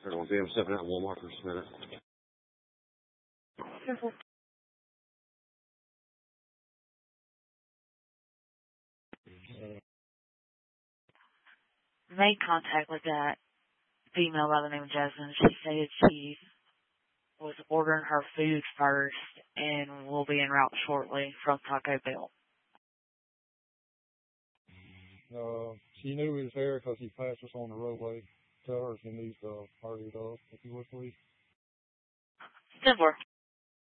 Sorry, one thing. I'm stepping out of Walmart for just a minute. Made contact with that female by the name of Jasmine. She said she was ordering her food first and will be en route shortly from Taco Bell. She knew he was there because he passed us on the roadway. Tell her she needs to hurry it up if you would, please. 10-4.